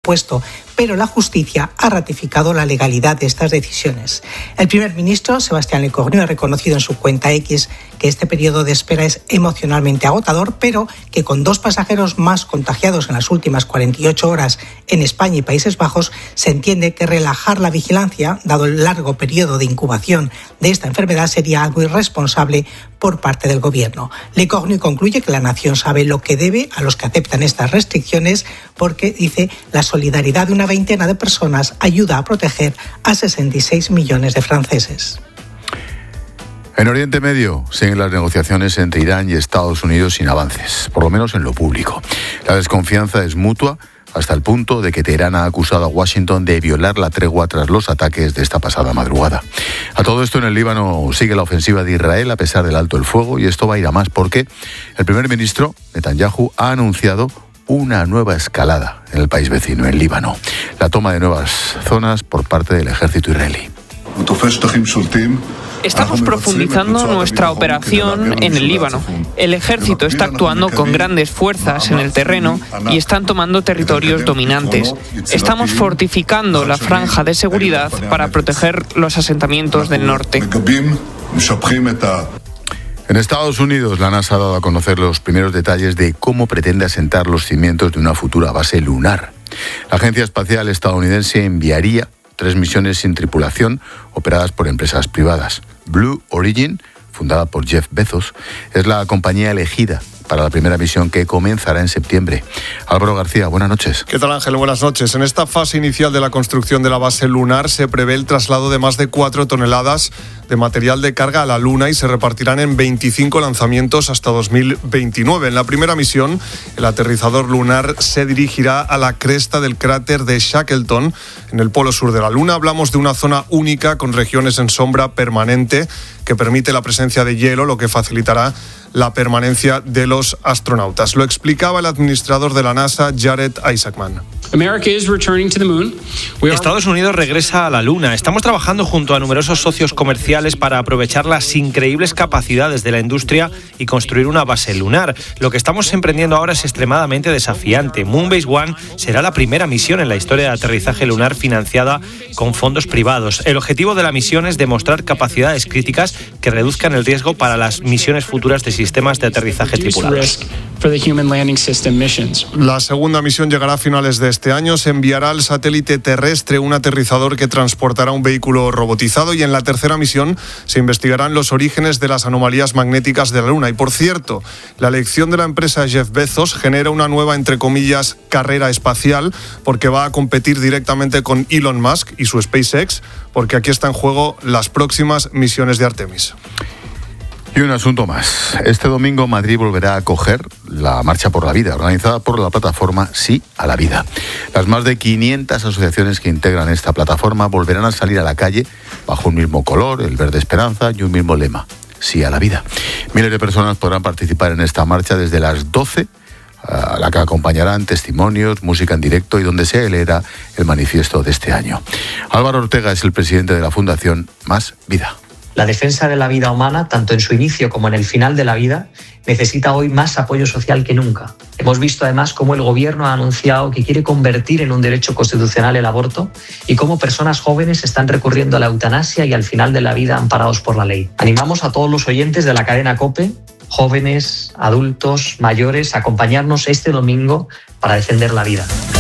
puesto, pero la justicia ha ratificado la legalidad de estas decisiones. El primer ministro, Sébastien Lecornu, ha reconocido en su cuenta X que este periodo de espera es emocionalmente agotador, pero que con 2 pasajeros más contagiados en las últimas 48 horas en España y Países Bajos, se entiende que relajar la vigilancia, dado el largo periodo de incubación de esta enfermedad, sería algo irresponsable por parte del gobierno. Lecornu concluye que la nación sabe lo que debe a los que aceptan estas restricciones porque, dice, la solidaridad de una veintena de personas ayuda a proteger a 66 millones de franceses. En Oriente Medio siguen las negociaciones entre Irán y Estados Unidos sin avances, por lo menos en lo público. La desconfianza es mutua hasta el punto de que Teherán ha acusado a Washington de violar la tregua tras los ataques de esta pasada madrugada. A todo esto, en el Líbano sigue la ofensiva de Israel a pesar del alto el fuego, y esto va a ir a más porque el primer ministro, Netanyahu, ha anunciado una nueva escalada en el país vecino, en Líbano. La toma de nuevas zonas por parte del ejército israelí. Estamos profundizando nuestra operación en el Líbano. El ejército está actuando con grandes fuerzas en el terreno y están tomando territorios dominantes. Estamos fortificando la franja de seguridad para proteger los asentamientos del norte. En Estados Unidos, la NASA ha dado a conocer los primeros detalles de cómo pretende asentar los cimientos de una futura base lunar. La Agencia Espacial Estadounidense enviaría 3 misiones sin tripulación operadas por empresas privadas. Blue Origin, fundada por Jeff Bezos, es la compañía elegida para la primera misión que comenzará en septiembre. Álvaro García, buenas noches. ¿Qué tal, Ángel? Buenas noches. En esta fase inicial de la construcción de la base lunar se prevé el traslado de más de 4 toneladas de material de carga a la Luna y se repartirán en 25 lanzamientos hasta 2029. En la primera misión, el aterrizador lunar se dirigirá a la cresta del cráter de Shackleton, en el polo sur de la Luna. Hablamos de una zona única con regiones en sombra permanente que permite la presencia de hielo, lo que facilitará la permanencia de los astronautas. Lo explicaba el administrador de la NASA, Jared Isaacman. Estados Unidos regresa a la Luna. Estamos trabajando junto a numerosos socios comerciales para aprovechar las increíbles capacidades de la industria y construir una base lunar. Lo que estamos emprendiendo ahora es extremadamente desafiante. Moonbase One será la primera misión en la historia de aterrizaje lunar financiada con fondos privados. El objetivo de la misión es demostrar capacidades críticas que reduzcan el riesgo para las misiones futuras de sistemas de aterrizaje tripulados. La segunda misión llegará a finales de este año. Se enviará al satélite terrestre un aterrizador que transportará un vehículo robotizado, y en la tercera misión se investigarán los orígenes de las anomalías magnéticas de la Luna. Y por cierto, la elección de la empresa Jeff Bezos genera una nueva, entre comillas, carrera espacial, porque va a competir directamente con Elon Musk y su SpaceX, porque aquí está en juego las próximas misiones de Artemis. Y un asunto más. Este domingo Madrid volverá a acoger la Marcha por la Vida, organizada por la plataforma Sí a la Vida. Las más de 500 asociaciones que integran esta plataforma volverán a salir a la calle bajo un mismo color, el verde esperanza, y un mismo lema: Sí a la Vida. Miles de personas podrán participar en esta marcha desde las 12, a la que acompañarán testimonios, música en directo y donde se leerá el manifiesto de este año. Álvaro Ortega es el presidente de la Fundación Más Vida. La defensa de la vida humana, tanto en su inicio como en el final de la vida, necesita hoy más apoyo social que nunca. Hemos visto además cómo el gobierno ha anunciado que quiere convertir en un derecho constitucional el aborto y cómo personas jóvenes están recurriendo a la eutanasia y al final de la vida amparados por la ley. Animamos a todos los oyentes de la cadena COPE, jóvenes, adultos, mayores, a acompañarnos este domingo para defender la vida.